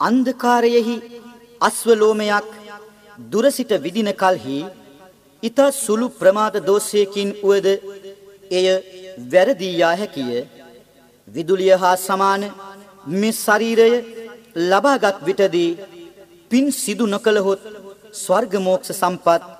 අන්ධකාරයෙහි අස්වලෝමයක් දුරසිට විදින කලෙහි ඊතා සුළු ප්‍රමාද දෝෂයකින් උවද එය වැරදී යා හැකිය. විදුලිය හා සමාන මේ ශරීරය ලබාගත් විටදී පින් සිදු නොකළහොත් ස්වර්ග මෝක්ෂ සම්පත්